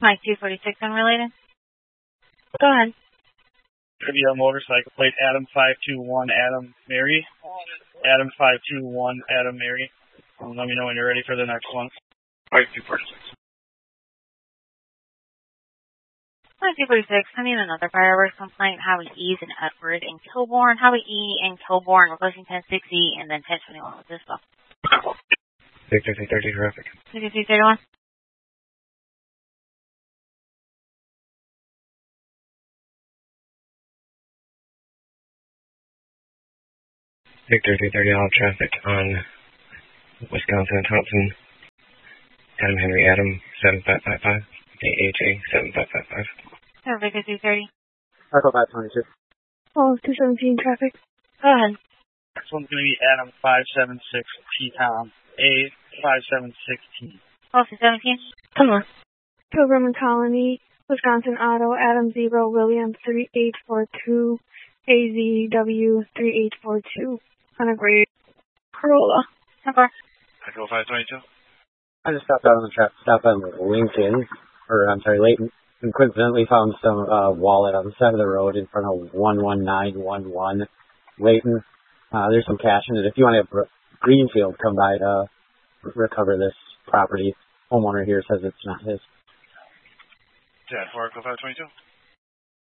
Mike 246 unrelated. Go ahead. Trivia motorcycle plate Adam 521 Adam Mary. Adam 521 Adam Mary. Let me know when you're ready for the next one. Mike 246. Mike 246, I need another fireworks complaint. Howie E's in Edward and Kilbourne. Howie E and Kilbourne requesting 1060 and then 1021 with this stuff. Victor 330 traffic. Victor 331. Victor 330 all traffic on Wisconsin and Thompson. Adam Henry Adam 7555. AHA 7555. Victor 330. Echo 522. Oh, 217 traffic. Go ahead. This one's going to be Adam 576 T-Tom. A 576 T. Oh, 217. Come on. Pilgrim and Colony, Wisconsin Auto, Adam 0, William 3842, AZW 3842. On a gray Corolla. Number. Echo 522. I just stopped out on the traffic stop on Layton, and coincidentally found some wallet on the side of the road in front of 11911 Layton. There's some cash in it. If you want to have Greenfield come by to recover this property, homeowner here says it's not his. Yeah, Echo 522.